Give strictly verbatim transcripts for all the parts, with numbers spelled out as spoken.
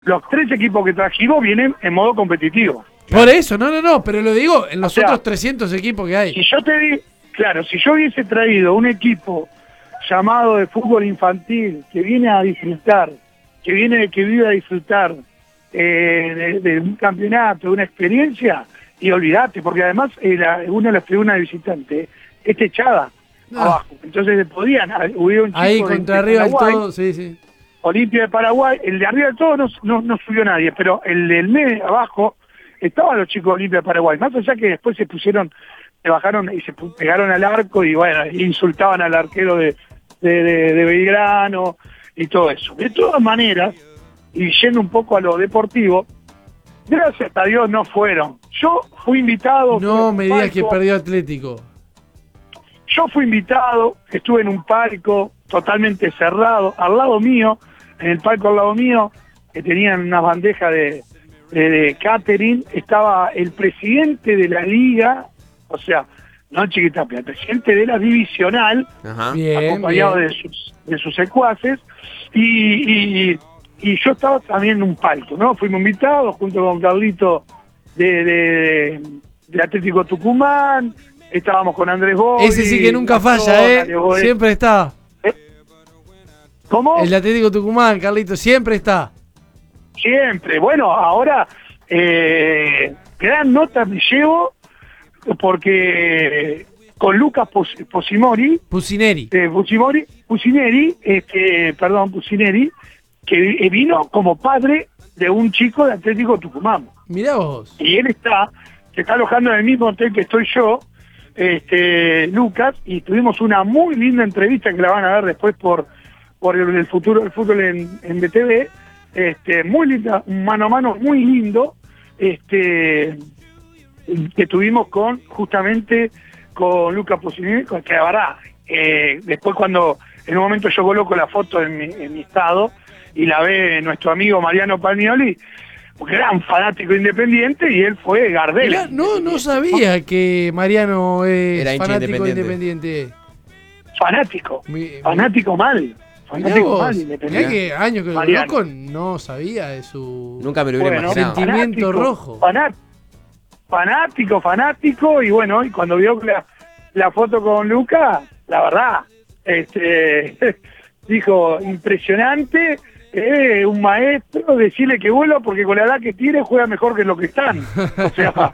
los tres equipos que trajimos vienen en modo competitivo. Por eso, no, no, no, pero lo digo en los O sea, otros trescientos equipos que hay. Si yo te di, claro, si yo hubiese traído un equipo llamado de fútbol infantil que viene a disfrutar, que viene, que vive a disfrutar eh, de, de un campeonato, de una experiencia, y olvídate, porque además era una de las tribunas de visitante es techada No. abajo, entonces podían, hubo un chico Ahí de- contra de arriba del Paraguay, todo, sí, sí. Olimpia de Paraguay, el de arriba del todo no, no, no subió nadie, pero el del medio abajo estaban los chicos de Olimpia de Paraguay, más allá que después se pusieron, se bajaron y se pu- pegaron al arco y bueno, insultaban al arquero de, de, de, de Belgrano y todo eso. De todas maneras, y yendo un poco a lo deportivo, gracias a Dios no fueron. Yo fui invitado. No fui me a un digas que palco. perdió Atlético. Yo fui invitado, estuve en un palco totalmente cerrado, al lado mío, en el palco al lado mío, que tenían una bandeja de, de, de catering, estaba el presidente de la liga, o sea, no Chiquitapia, el presidente de la divisional, Ajá. Bien, acompañado bien. de sus, de sus secuaces, y, y, y yo estaba también en un palco, ¿no? Fuimos invitados junto con Carlito de, de, de Atlético Tucumán, estábamos con Andrés Boy. Ese sí que nunca falla, ¿eh? Siempre está. ¿Cómo? El Atlético Tucumán, Carlito, siempre está. Siempre. Bueno, ahora, eh, gran nota me llevo, porque con Lucas Pos- Posimori, Pusineri. eh, Pusimori, Pusineri, este, perdón, Pusineri, que vino como padre de un chico de Atlético Tucumán. Mirá vos. Y él está, se está alojando en el mismo hotel que estoy yo, este, Lucas, y tuvimos una muy linda entrevista que la van a ver después por, por el, el futuro del fútbol en, en B T V, este, muy linda, un mano a mano muy lindo, este, que tuvimos con, justamente, con Lucas Pocinelli, que la verdad, eh, después cuando en un momento yo coloco la foto en mi, en mi estado y la ve nuestro amigo Mariano Palmioli, gran fanático independiente, y él fue Gardel. Mirá, no, no sabía que Mariano es Era hincha fanático Independiente. independiente. Fanático, Mi- fanático mal, Mirá fanático vos, mal mirá independiente. que años que lo Mariano. conozco, no sabía de su Nunca me lo hubiera Bueno, imaginado. sentimiento rojo. fanat- fanático, fanático, y bueno, y cuando vio la, la foto con Luca, la verdad, este dijo, impresionante, eh, un maestro, decirle que vuela porque con la edad que tiene juega mejor que lo que están. O sea,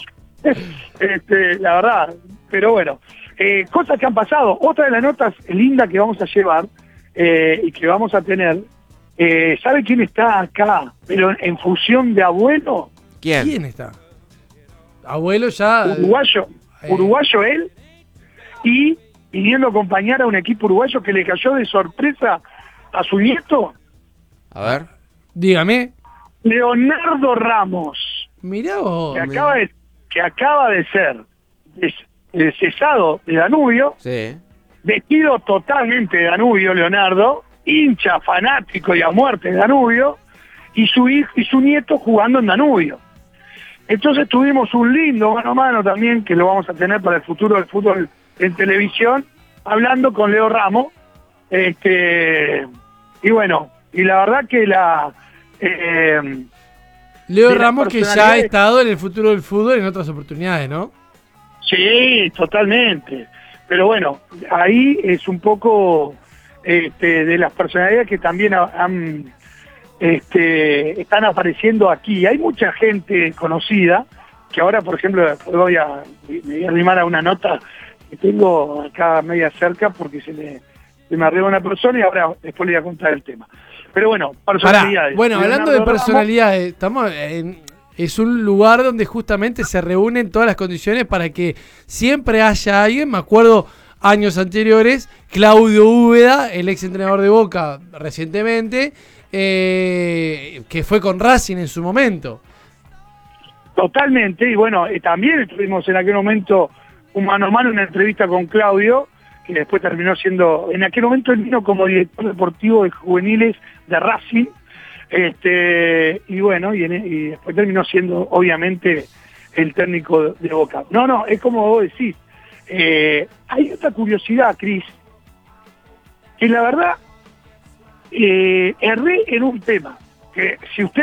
este, la verdad, pero bueno, eh, cosas que han pasado. Otra de las notas lindas que vamos a llevar eh, y que vamos a tener, eh, ¿sabe quién está acá? Pero en función de abuelo, ¿Quién? ¿Quién está? Abuelo ya. uruguayo, eh, uruguayo él, y pidiendo acompañar a un equipo uruguayo que le cayó de sorpresa a su nieto, A ver. Dígame. Leonardo Ramos, Mirá vos. que acaba de, que acaba de ser des- eh, cesado de Danubio, Sí. vestido totalmente de Danubio, Leonardo, hincha, fanático y a muerte de Danubio, y su hijo y su nieto jugando en Danubio. Entonces tuvimos un lindo mano a mano también, que lo vamos a tener para el futuro del fútbol en televisión, hablando con Leo Ramos, este, y bueno, y la verdad que la... eh, Leo de las Ramos, que ya ha personalidades- estado en el futuro del fútbol en otras oportunidades, ¿no? Sí, totalmente. Pero bueno, ahí es un poco este, de las personalidades que también ha- han, este, están apareciendo aquí. Hay mucha gente conocida, que ahora, por ejemplo, después voy a, me voy a arrimar a una nota que tengo acá media cerca porque se me, se me arriba una persona y ahora después le voy a contar el tema. Pero bueno, Pará, personalidades. bueno, hablando de Leonardo Ramos, personalidades, estamos en, es un lugar donde justamente se reúnen todas las condiciones para que siempre haya alguien. Me acuerdo años anteriores, Claudio Úbeda, el ex entrenador de Boca recientemente, eh, que fue con Racing en su momento. Totalmente, y bueno, eh, también estuvimos en aquel momento un mano a mano, una entrevista con Claudio, que después terminó siendo, en aquel momento él vino como director deportivo de juveniles de Racing, este y bueno, y, en- y después terminó siendo obviamente el técnico de Boca. No, no, es como vos decís, eh, hay otra curiosidad, Cris, que la verdad, eh, erré en un tema, que si usted